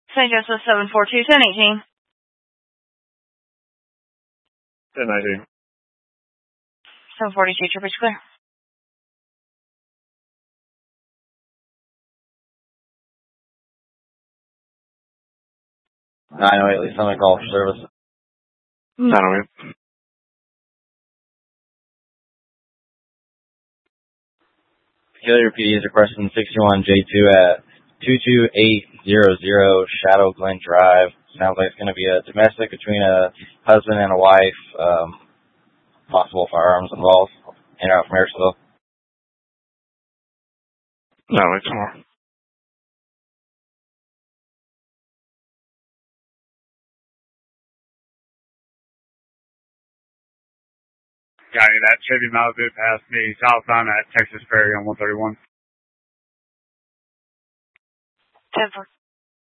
St. Joseph 742-1018. 1019. 742, trip is clear. At least I'm going to call for service. 908. Peculiar PD is requesting 61J2 at 22800 Shadow Glen Drive. Sounds like it's going to be a domestic between a husband and a wife. Possible firearms involved. In or out from Harrisville. 908 tomorrow. Got you. That Chevy Malibu passed me southbound at Texas Ferry on 131. 10-4.